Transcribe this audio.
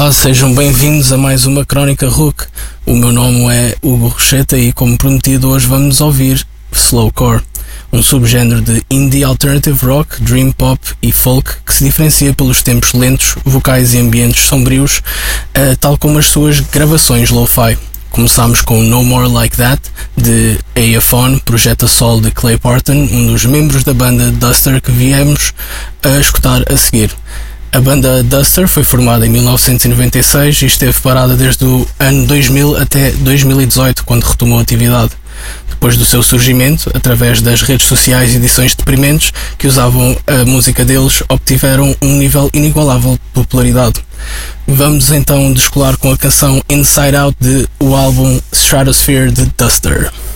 Olá, sejam bem-vindos a mais uma Crónica Rook. O meu nome é Hugo Rocheta e, como prometido, hoje vamos ouvir slowcore, um subgénero de indie alternative rock, dream pop e folk que se diferencia pelos tempos lentos, vocais e ambientes sombrios, tal como as suas gravações lo-fi. Começámos com No More Like That, de AFON, projeto a solo de Clay Parton, um dos membros da banda Duster que viemos a escutar a seguir. A banda Duster foi formada em 1996 e esteve parada desde o ano 2000 até 2018, quando retomou a atividade. Depois do seu surgimento, através das redes sociais e edições deprimentes que usavam a música deles, obtiveram um nível inigualável de popularidade. Vamos então descolar com a canção Inside Out, de o álbum Stratosphere de Duster.